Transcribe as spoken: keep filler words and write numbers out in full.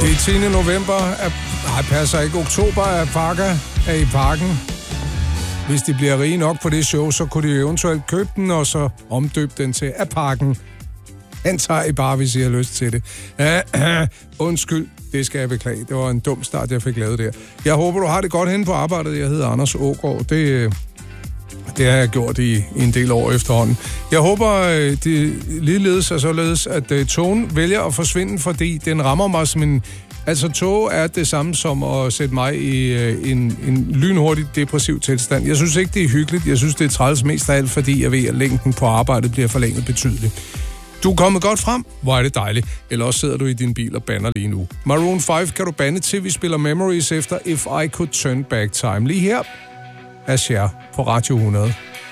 Det er tiende november. Nej, passer ikke. Oktober er Parker er i parken. Hvis de bliver rige nok på det show, så kunne de eventuelt købe den, og så omdøbe den til Parken. Han tager I bare, hvis I har lyst til det. Undskyld, det skal jeg beklage. Det var en dum start, jeg fik lavet der. Jeg håber, du har det godt henne på arbejdet. Jeg hedder Anders Aagaard. Det, det har jeg gjort i, i en del år efterhånden. Jeg håber, det ligeledes er således, at togen vælger at forsvinde, fordi den rammer mig som en... Altså, tog er det samme som at sætte mig i øh, en, en lynhurtig depressiv tilstand. Jeg synes ikke, det er hyggeligt. Jeg synes, det er træls mest af alt, fordi jeg ved, at længden på arbejdet bliver forlænget betydeligt. Du er kommet godt frem. Hvor er det dejligt. Eller også sidder du i din bil og bander lige nu. Maroon fem kan du bande til, vi spiller Memories efter If I Could Turn Back Time. Lige her er Cher på Radio hundrede.